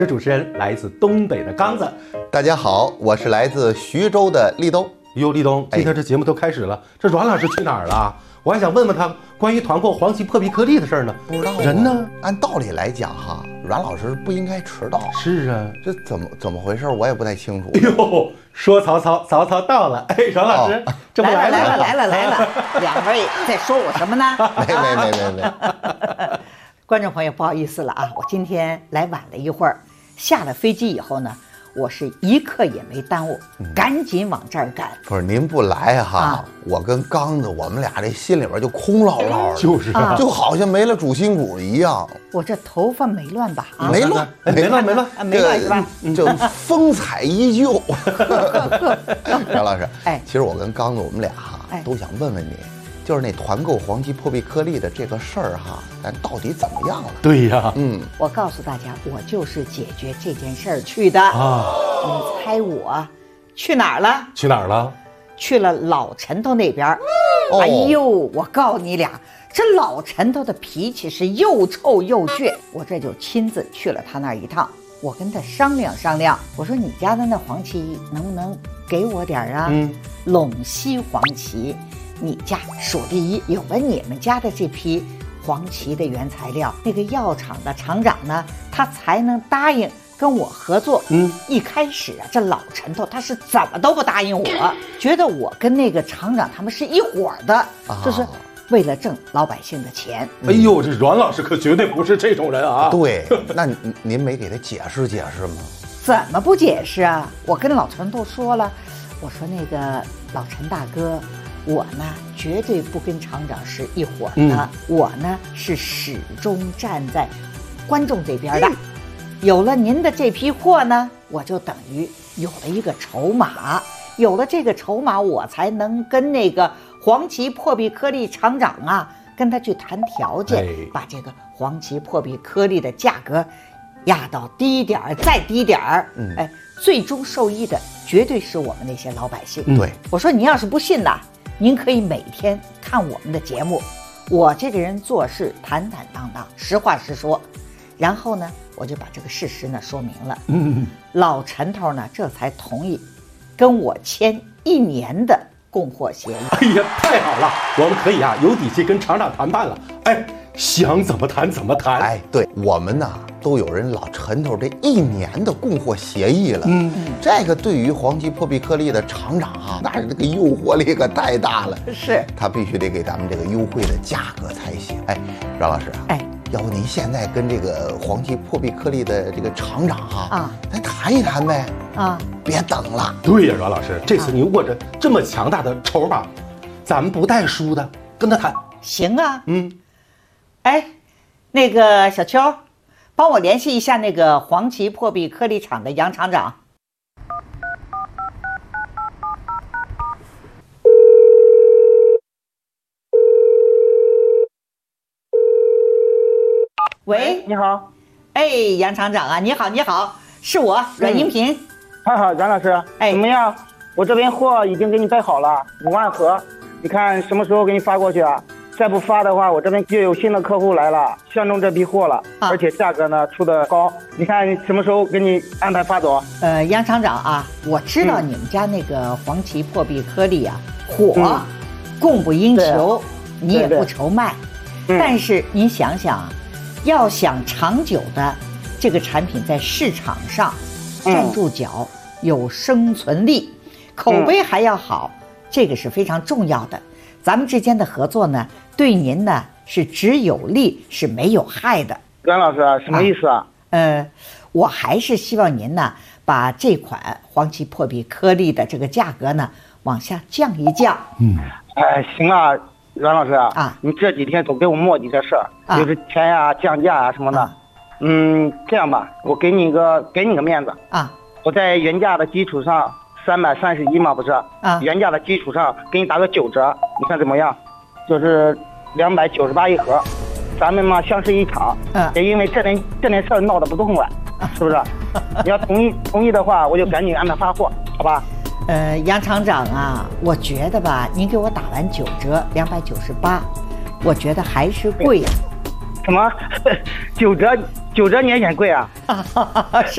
这主持人来自东北的刚子。 大家好，我是来自徐州的立冬。 哟，立冬，今天这节目都开始了，这阮老师去哪儿了？我还想问问他关于团购黄芪破壁颗粒的事儿呢。 不知道人呢？ 按道理来讲哈，阮老师不应该迟到。 是啊， 这怎么回事？我也不太清楚。 哎呦，说曹操，曹操到了。哎，阮老师，这不来了，两位在说我什么呢？ 没。 观众朋友，不好意思了啊，我今天来晚了一会儿。下了飞机以后呢，我是一刻也没耽误，赶紧往这儿赶。 不是您不来哈，我跟刚子我们俩这心里边就空落落的， 就是啊， 就好像没了主心骨一样。 我这头发没乱吧？ 啊，没乱， 没乱是吧？ 就风采依旧。张老师，其实我跟刚子我们俩都想问问你。就是那团购黄芪破壁颗粒的这个事儿哈，咱到底怎么样了？ 对呀， 我告诉大家，我就是解决这件事儿去的啊。你猜我去哪儿了？ 去哪儿了？ 去了老陈头那边。哎呦，我告诉你俩，这老陈头的脾气是又臭又倔，我这就亲自去了他那儿一趟。我跟他商量商量，我说你家的那黄芪能不能给我点啊？陇西黄芪。你家数第一，有了你们家的这批黄芪的原材料，那个药厂的厂长呢，他才能答应跟我合作。一开始啊，这老陈头他是怎么都不答应我，觉得我跟那个厂长他们是一伙的，就是为了挣老百姓的钱。 哎呦，这阮老师可绝对不是这种人啊！ 对，那您没给他解释解释吗？ 怎么不解释啊？我跟老陈头说了，我说那个老陈大哥。我呢，绝对不跟厂长是一伙的。我呢是始终站在观众这边的。有了您的这批货呢，我就等于有了一个筹码。有了这个筹码，我才能跟那个黄芪破壁颗粒厂长啊，跟他去谈条件，把这个黄芪破壁颗粒的价格压到低点儿，再低点儿。最终受益的绝对是我们那些老百姓。 对， 我说你要是不信呐。您可以每天看我们的节目，我这个人做事坦坦荡荡，实话实说。然后呢，我就把这个事实呢说明了。老陈头呢这才同意跟我签1年的供货协议。 哎呀，太好了，我们可以有底气跟厂长谈判了。想怎么谈怎么谈。 对，我们呢都有人老陈头这1年的供货协议了。这个对于黄芪破壁颗粒的厂长那是这个诱惑力可太大了。 是， 他必须得给咱们这个优惠的价格才行。阮老师要不您现在跟这个黄芪破壁颗粒的这个厂长咱谈一谈呗。别等了。 对呀，阮老师，这次您握着这么强大的筹码，咱们不带输的，跟他谈。 行啊。那个小邱，帮我联系一下那个黄芪破壁颗粒厂的杨厂长。喂， 你好。 杨厂长啊，你好，是我阮英平。 好，阮老师，怎么样？我这边货已经给你备好了，5万盒，你看什么时候给你发过去啊？再不发的话，我这边就有新的客户来了，相中这批货了，而且价格呢出的高，你看什么时候给你安排发走？ 杨厂长啊，我知道你们家那个黄芪破壁颗粒火，供不应求，你也不愁卖。但是您想想，要想长久的这个产品在市场上站住脚，有生存力，口碑还要好，这个是非常重要的。咱们之间的合作呢，对您呢是只有利是没有害的。 阮老师什么意思啊？ 我还是希望您呢把这款黄芪破壁颗粒的这个价格呢往下降一降。 行啊，阮老师你这几天总给我磨叽这事儿，就是钱降价什么的。这样吧，我给你个面子我在原价的基础上331嘛，不是原价的基础上给你打个9折，你看怎么样？就是298一盒，咱们嘛相识一场，也因为这点事儿闹得不痛快，是不是？你要同意的话，我就赶紧安排发货，好吧？ 杨厂长我觉得吧，您给我打完9折298，我觉得还是贵。 什么9折？ 9折年限贵啊！ 是。